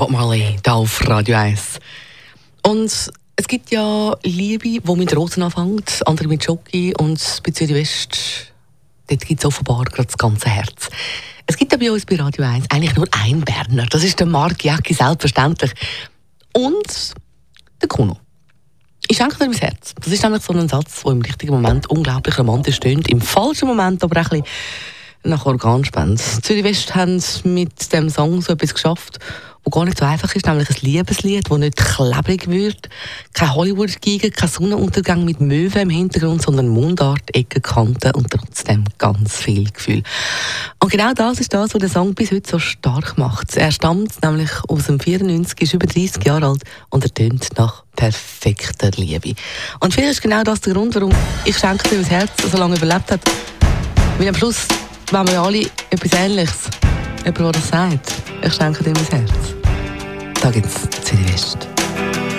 Bob Marley, hier auf Radio 1. Und es gibt ja Liebe, die mit Rosen anfängt, andere mit Schoki und bei Zürich West, dort gibt es offenbar gerade das ganze Herz. Es gibt ja bei uns bei Radio 1 eigentlich nur einen Berner, das ist der Marc Jäcki, selbstverständlich. Und der Kuno. Ich schenke dir mein Herz. Das ist nämlich so ein Satz, der im richtigen Moment unglaublich romantisch tönt, im falschen Moment aber auch ein bisschen nach Organspende. Zürich West haben mit dem Song so etwas geschafft, was gar nicht so einfach ist, nämlich ein Liebeslied, das nicht klebrig wird. Kein Hollywood-Giga, kein Sonnenuntergang mit Möwen im Hintergrund, sondern Mundart, Ecken, Kanten und trotzdem ganz viel Gefühl. Und genau das ist das, was den Song bis heute so stark macht. Er stammt nämlich aus dem 94, ist über 30 Jahre alt und er tönt nach perfekter Liebe. Und vielleicht ist genau das der Grund, warum ich schenke dir mein Herz so lange überlebt hat. Weil am Schluss wollen wir alle etwas Ähnliches. Jemand, der das sagt, ich schenke dir mein Herz. Da gibt es Zürich West.